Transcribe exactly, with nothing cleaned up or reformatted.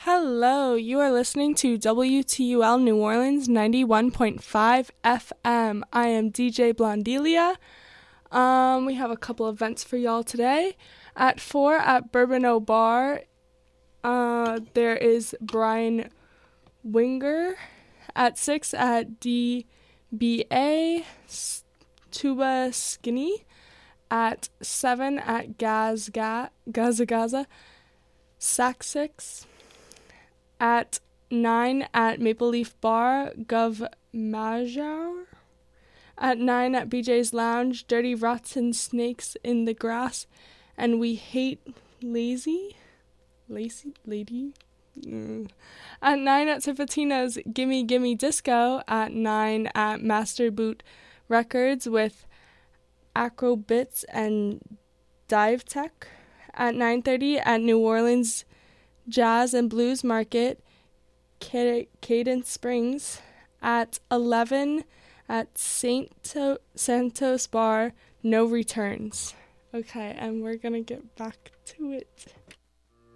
Hello, you are listening to W T U L New Orleans ninety-one point five F M. I am D J Blondelia. Um, we have a couple events for y'all today. At four at Bourbon Bar, uh, there is Brian Winger. At six at D B A, Tuba Skinny. At seven at Gaz Ga- Gaza Gaza, Sac six. At nine at Maple Leaf Bar, Gov Major. At nine at B J's Lounge, Dirty Rotten Snakes in the Grass, and We Hate Lazy? Lazy? Lady? Mm. At nine at Tifatina's Gimme Gimme Disco. At nine at Master Boot Records with Acrobits and Dive Tech. At nine thirty at New Orleans Jazz and Blues Market, Cadence Springs. At eleven at Saint Santos Bar, No Returns. Okay, and we're gonna get back to it.